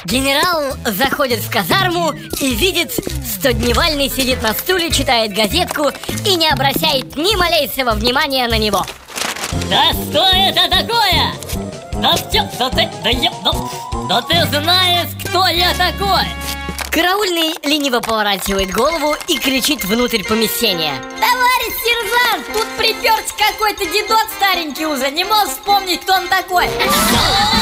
Генерал заходит в казарму и видит, что Дневальный сидит на стуле, читает газетку и не обращает ни малейшего внимания на него. Да что это такое? Да ты знаешь, кто я такой? Караульный лениво поворачивает голову и кричит внутрь помещения: Товарищ сержант, тут приперся какой-то дедок старенький уже, не мог вспомнить, кто он такой.